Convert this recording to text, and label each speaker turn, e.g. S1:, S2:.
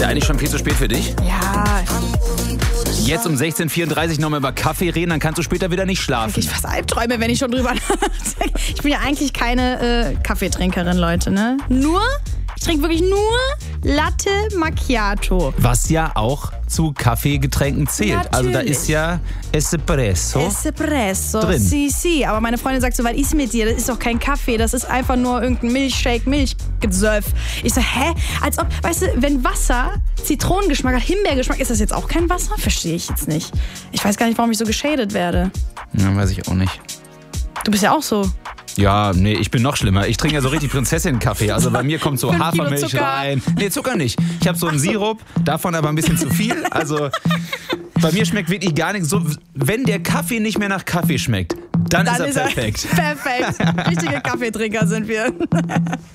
S1: ja eigentlich schon viel zu spät für dich.
S2: Ja.
S1: Jetzt um 16:34 nochmal über Kaffee reden, dann kannst du später wieder nicht schlafen.
S2: Ich fast Albträume, wenn ich schon drüber nachdenke. Ich bin ja eigentlich keine Kaffeetrinkerin, Leute, ne? Ich trinke wirklich nur Latte Macchiato.
S1: Was ja auch zu Kaffeegetränken zählt.
S2: Natürlich.
S1: Also da ist ja Espresso drin.
S2: Si. Aber meine Freundin sagt so, was ist mit dir? Das ist doch kein Kaffee, das ist einfach nur irgendein Milchshake, Milchgesöff. Ich so, hä? Als ob, weißt du, wenn Wasser Zitronengeschmack hat, Himbeergeschmack, ist das jetzt auch kein Wasser? Verstehe ich jetzt nicht. Ich weiß gar nicht, warum ich so geschadet werde.
S1: Ja, weiß ich auch nicht.
S2: Du bist ja auch so.
S1: Ja, nee, ich bin noch schlimmer. Ich trinke ja so richtig Prinzessin-Kaffee. Also bei mir kommt so
S2: 5 Kilo
S1: Hafermilch
S2: Zucker.
S1: rein. Nee, Zucker nicht. Ich habe so einen Sirup, davon aber ein bisschen zu viel. Also bei mir schmeckt wirklich gar nichts. So, wenn der Kaffee nicht mehr nach Kaffee schmeckt, dann ist er perfekt.
S2: Perfekt. Richtige Kaffeetrinker sind wir.